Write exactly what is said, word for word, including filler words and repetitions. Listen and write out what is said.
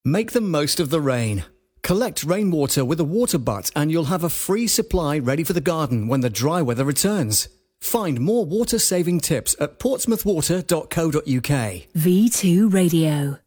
Make the most of the rain. Collect rainwater with a water butt and you'll have a free supply ready for the garden when the dry weather returns. Find more water-saving tips at portsmouth water dot co dot uk. V two Radio.